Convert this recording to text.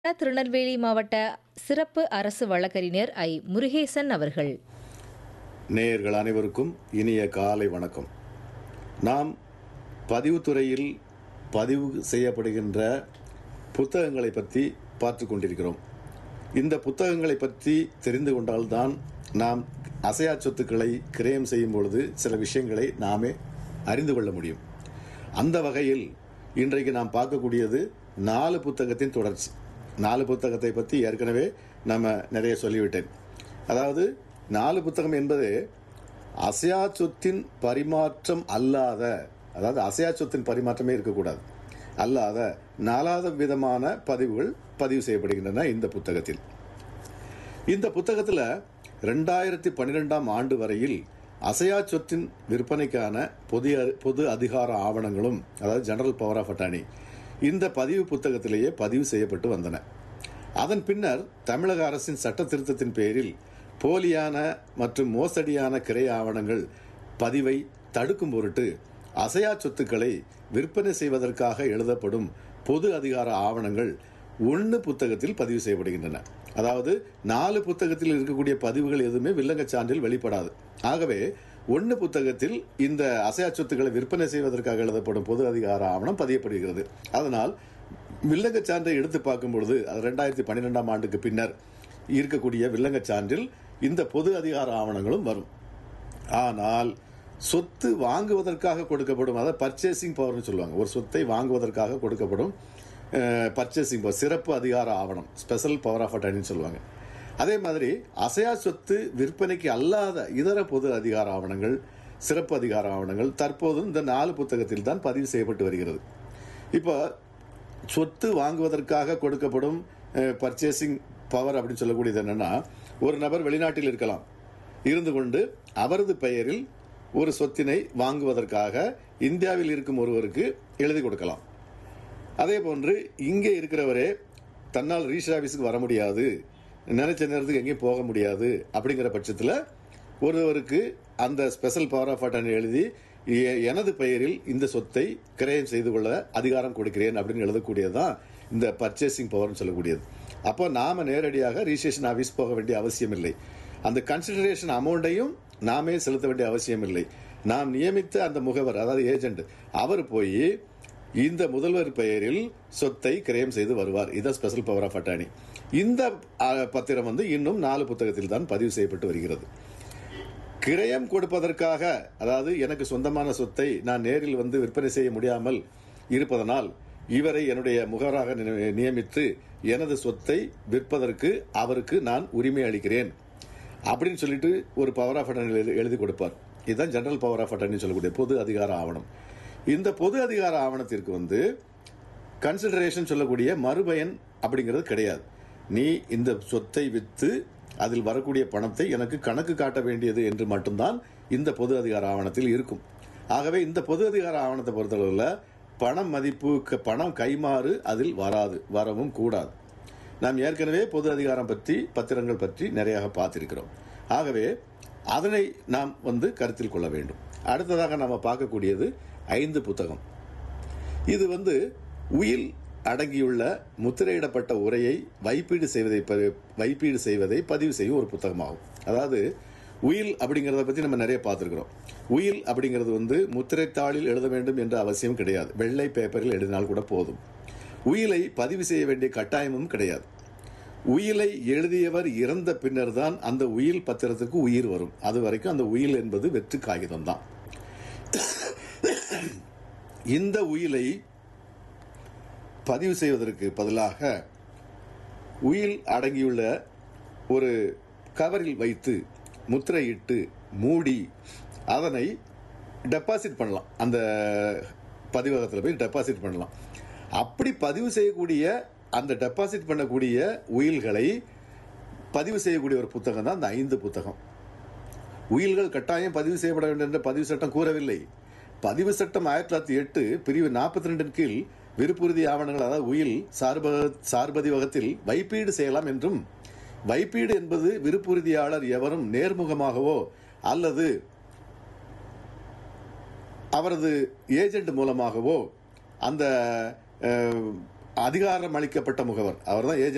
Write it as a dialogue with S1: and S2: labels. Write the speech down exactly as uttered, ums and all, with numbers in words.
S1: திருநெல்வேலி மாவட்ட சிறப்பு அரசு வழக்கறிஞர் ஐ முருகேசன் அவர்கள்.
S2: நேயர்கள் அனைவருக்கும் இனிய காலை வணக்கம். நாம் பதிவுத்துறையில் பதிவு செய்யப்படுகின்ற புத்தகங்களை பற்றி பார்த்து கொண்டிருக்கிறோம். இந்த புத்தகங்களை பற்றி தெரிந்து கொண்டால்தான் நாம் அசையா சொத்துக்களை கிரயம் செய்யும் பொழுது சில விஷயங்களை நாமே அறிந்து கொள்ள முடியும். அந்த வகையில் இன்றைக்கு நாம் பார்க்கக்கூடியது நாலு புத்தகத்தின் தொடர்ச்சி. நாலு புத்தகத்தை பற்றி ஏற்கனவே நம்ம நிறைய சொல்லிவிட்டேன். அதாவது நாலு புத்தகம் என்பது அசையா சொத்தின் பரிமாற்றம் அல்லாத, அதாவது அசையா சொத்தின் பரிமாற்றமே இருக்கக்கூடாது, அல்லாத நாலாவது விதமான பதிவுகள் பதிவு செய்யப்படுகின்றன இந்த புத்தகத்தில். இந்த புத்தகத்தில் ரெண்டாயிரத்தி பன்னிரெண்டாம் ஆண்டு வரையில் அசையா சொத்தின் விற்பனைக்கான பொது பொது அதிகார ஆவணங்களும், அதாவது ஜெனரல் பவர் ஆஃப் அட்டார்னி, இந்த பதிவு புத்தகத்திலேயே பதிவு செய்யப்பட்டு வந்தன. அதன் பின்னர் தமிழக அரசின் சட்ட திருத்தத்தின் பேரில் போலியான மற்றும் மோசடியான கிரை ஆவணங்கள் பதிவை தடுக்கும் பொருட்டு அசையா சொத்துக்களை விற்பனை செய்வதற்காக எழுதப்படும் பொது அதிகார ஆவணங்கள் ஒன்று புத்தகத்தில் பதிவு செய்யப்படுகின்றன. அதாவது நாலு புத்தகத்தில் இருக்கக்கூடிய பதிவுகள் எதுவுமே வில்லங்க சான்றில் வெளிப்படாது. ஆகவே ஒன்று புத்தகத்தில் இந்த அசையா சொத்துக்களை விற்பனை செய்வதற்காக எழுதப்படும் பொது அதிகார ஆவணம் பதியப்படுகிறது. அதனால் வில்லங்க சான்றை எடுத்து பார்க்கும் பொழுது அது ரெண்டாயிரத்தி பன்னிரெண்டாம் ஆண்டுக்கு பின்னர் இருக்கக்கூடிய வில்லங்க சான்றில் இந்த பொது அதிகார ஆவணங்களும் வரும். ஆனால் சொத்து வாங்குவதற்காக கொடுக்கப்படும், அதாவது பர்ச்சேசிங் பவர்னு சொல்லுவாங்க, ஒரு சொத்தை வாங்குவதற்காக கொடுக்கப்படும் பர்ச்சேசிங் பவர், சிறப்பு அதிகார ஆவணம், ஸ்பெஷல் பவர் ஆஃப் அட்டார்னின்னு சொல்லுவாங்க. அதே மாதிரி அசையா சொத்து விற்பனைக்கு அல்லாத இதர பொது அதிகார ஆவணங்கள், சிறப்பு அதிகார ஆவணங்கள் தற்போதும் இந்த நாலு புத்தகத்தில் தான் பதிவு செய்யப்பட்டு வருகிறது. இப்போ சொத்து வாங்குவதற்காக கொடுக்கப்படும் பர்ச்சேசிங் பவர் அப்படின்னு சொல்லக்கூடியது என்னன்னா, ஒரு நபர் வெளிநாட்டில் இருக்கலாம், இருந்து கொண்டு அவரது பெயரில் ஒரு சொத்தினை வாங்குவதற்காக இந்தியாவில் இருக்கும் ஒருவருக்கு எழுதி கொடுக்கலாம். அதே போன்று இங்கே இருக்கிறவரே தன்னால் ரிஜிஸ்டர் ஆஃபீஸுக்கு வர முடியாது, நினைச்ச நேரத்துக்கு எங்கேயும் போக முடியாது அப்படிங்கிற பட்சத்தில் ஒருவருக்கு அந்த ஸ்பெஷல் பவர் ஆஃப் அட்டார்னி எழுதி எனது பெயரில் இந்த சொத்தை கிரயம் செய்து கொள்ள அதிகாரம் கொடுக்கிறேன் அப்படின்னு எழுதக்கூடியது தான் இந்த பர்ச்சேசிங் பவர்னு சொல்லக்கூடியது. அப்போ நாம நேரடியாக ரிஜிஸ்ட்ரேஷன் ஆஃபீஸ் போக வேண்டிய அவசியம் இல்லை. அந்த கன்சிடரேஷன் அமௌண்ட்டையும் நாமே செலுத்த வேண்டிய அவசியம் இல்லை. நாம் நியமித்த அந்த முகவர், அதாவது ஏஜென்ட், அவர் போய் இந்த முதல்வர் பெயரில் சொத்தை கிரயம் செய்து வருவார். இதான் ஸ்பெஷல் பவர் ஆஃப் அட்டார்னி. இந்த பத்திரம் வந்து இன்னும் நாலு புத்தகத்தில் தான் பதிவு செய்யப்பட்டு வருகிறது. கிரயம் கொடுப்பதற்காக, அதாவது எனக்கு சொந்தமான சொத்தை நான் நேரில் வந்து விற்பனை செய்ய முடியாமல் இருப்பதனால் இவரை என்னுடைய முகவராக நியமித்து எனது சொத்தை விற்பதற்கு அவருக்கு நான் உரிமை அளிக்கிறேன் அப்படின்னு சொல்லிட்டு ஒரு பவர் ஆஃப் அட்டார்னி எழுதி கொடுப்பார். இதுதான் ஜெனரல் பவர் ஆஃப் அட்டார்னி சொல்லக்கூடிய பொது அதிகார ஆவணம். இந்த பொது அதிகார ஆவணத்திற்கு வந்து கன்சிடரேஷன் சொல்லக்கூடிய மறுபயன் அப்படிங்கிறது கிடையாது. நீ இந்த சொத்தை விற்று அதில் வரக்கூடிய பணத்தை எனக்கு கணக்கு காட்ட வேண்டியது என்று மட்டும்தான் இந்த பொது அதிகார ஆவணத்தில் இருக்கும். ஆகவே இந்த பொது அதிகார ஆவணத்தை பொறுத்தளவில் பணம் மதிப்பு, பணம் கைமாறு அதில் வராது, வரவும் கூடாது. நாம் ஏற்கனவே பொது அதிகாரம் பற்றி, பத்திரங்கள் பற்றி நிறைய பார்த்திருக்கிறோம். ஆகவே அதனை நாம் வந்து கருத்தில் கொள்ள வேண்டும். அடுத்ததாக நாம் பார்க்கக்கூடியது ஐந்து புத்தகம். இது வந்து உயில் அடங்கியுள்ள முத்திரையிடப்பட்ட உரையை வைப்பீடு செய்வதை வைப்பீடு செய்வதை பதிவு செய்யும் ஒரு புத்தகமாகும். அதாவது உயில் அப்படிங்கிறத பற்றி நம்ம நிறைய பார்த்துருக்கிறோம். உயில் அப்படிங்கிறது வந்து முத்திரைத்தாளில் எழுத வேண்டும் என்ற அவசியம் கிடையாது. வெள்ளை பேப்பரில் எழுதினால் கூட போதும். உயிலை பதிவு செய்ய வேண்டிய கட்டாயமும் கிடையாது. உயிலை எழுதியவர் இறந்த பின்னர் தான் அந்த உயில் பத்திரத்துக்கு உயிர் வரும். அது வரைக்கும் அந்த உயில் என்பது வெற்று காகிதம் தான். இந்த உயிலை பதிவு செய்வதற்கு பதிலாக உயில் அடங்கியுள்ள ஒரு கவரில் வைத்து முத்திரையிட்டு மூடி அதனை டெபாசிட் பண்ணலாம். அந்த பதிவகத்தில் போய் டெபாசிட் பண்ணலாம். அப்படி பதிவு செய்யக்கூடிய அந்த டெபாசிட் பண்ணக்கூடிய உயில்களை பதிவு செய்யக்கூடிய ஒரு புத்தகம் தான் அந்த ஐந்து புத்தகம். உயில்கள் கட்டாயம் பதிவு செய்யப்பட வேண்டும் என்ற பதிவு சட்டம் கூறவில்லை. பதிவு சட்டம் ஆயிரத்தி தொள்ளாயிரத்தி எட்டு பிரிவு நாற்பத்தி ரெண்டின் கீழ் விருப்புறுதி ஆவணங்கள், அதாவது உயில் சார்ப சார்பதிவகத்தில் வைப்பீடு செய்யலாம் என்றும், வைப்பீடு என்பது விருப்புறுதியாளர் எவரும் நேர்முகமாகவோ அல்லது அவரது ஏஜென்ட் மூலமாகவோ அந்த அதிகாரம் அளிக்கப்பட்ட முகவர், அவர் தான் ஏஜென்ட்